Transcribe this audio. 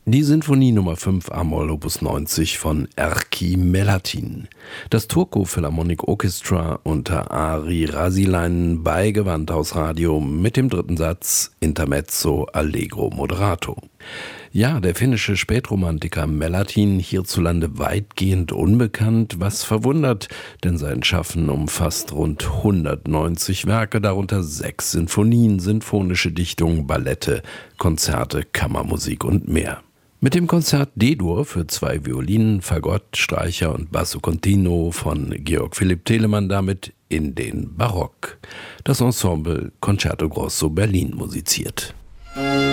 Die Sinfonie Nummer 5 a-Moll Opus 90 von Erkki Melatin. Das Turku Philharmonic Orchestra unter Ari Rasilainen bei Gewandhaus-Radio mit dem dritten Satz Intermezzo Allegro Moderato. Ja, der finnische Spätromantiker Melatin, hierzulande weitgehend unbekannt, was verwundert, denn sein Schaffen umfasst rund 190 Werke, darunter 6 Sinfonien, sinfonische Dichtungen, Ballette, Konzerte, Kammermusik und mehr. Mit dem Konzert D-Dur für 2 Violinen, Fagott, Streicher und Basso Continuo von Georg Philipp Telemann damit in den Barock. Das Ensemble Concerto Grosso Berlin musiziert.